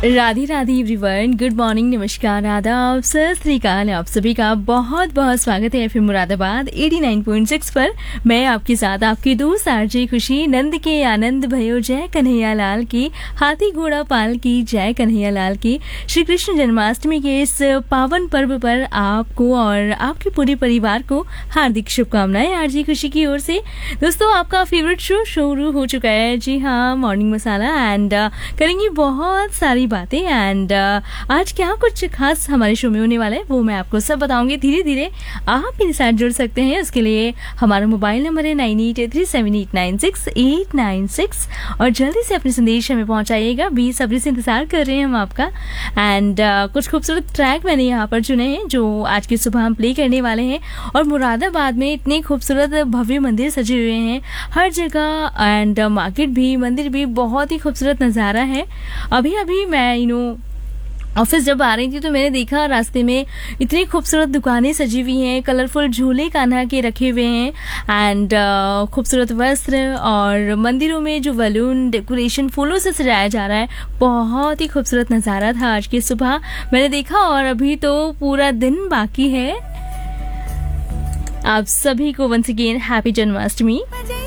Radhe Radhe everyone, good morning, नमस्कार, आदाब, सत श्री अकाल। आप सभी का बहुत बहुत स्वागत है एफएम मुरादाबाद 89.6 पर। मैं आपके साथ आपकी दोस्त आरजे खुशी। नंद के आनंद भयो जय कन्हैया लाल की, हाथी घोड़ा पाल की जय कन्हैया लाल की। श्री कृष्ण जन्माष्टमी के इस पावन पर्व पर आपको और आपके पूरे परिवार को हार्दिक शुभकामनाएं आरजे खुशी की ओर से। दोस्तों, आपका फेवरेट शो शुरू हो चुका है। जी हाँ, मॉर्निंग मसाला, एंड करेंगे बहुत सारी बातें। एंड आज क्या कुछ खास हमारे शो में होने वाला है वो मैं आपको सब बताऊंगी। धीरे धीरे आप मेरे साथ जुड़ सकते हैं। उसके लिए हमारा मोबाइल नंबर है 98837896 और जल्दी से अपने संदेश हमें पहुंचाइएगा। बेसब्री से इंतजार कर रहे हैं हम आपका। एंड कुछ खूबसूरत ट्रैक मैंने यहाँ पर चुने हैं जो आज की सुबह हम प्ले करने वाले हैं। और मुरादाबाद में इतने खूबसूरत भव्य मंदिर सजे हुए हैं हर जगह, एंड मार्केट भी, मंदिर भी, बहुत ही खूबसूरत नज़ारा है। अभी अभी मैं ऑफिस जब आ रही थी तो मैंने देखा रास्ते में इतनी खूबसूरत दुकानें सजी हुई हैं, कलरफुल झूले कान्हा के रखे हुए हैं, एंड खूबसूरत वस्त्र, और मंदिरों में जो बलून डेकोरेशन फूलों से सजाया जा रहा है, बहुत ही खूबसूरत नज़ारा था आज की सुबह मैंने देखा। और अभी तो पूरा दिन बाकी है। आप सभी को वंस अगेन हैप्पी जन्माष्टमी।